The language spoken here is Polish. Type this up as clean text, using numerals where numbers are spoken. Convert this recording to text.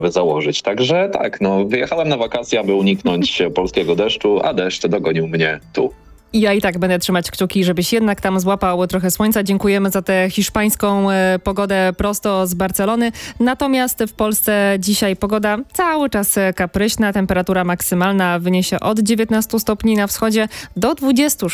założyć. Także tak, no wyjechałem na wakacje, aby uniknąć polskiego deszczu, a deszcz dogonił mnie tu. Ja i tak będę trzymać kciuki, żebyś jednak tam złapał trochę słońca. Dziękujemy za tę hiszpańską pogodę prosto z Barcelony. Natomiast w Polsce dzisiaj pogoda cały czas kapryśna. Temperatura maksymalna wyniesie od 19 stopni na wschodzie do 26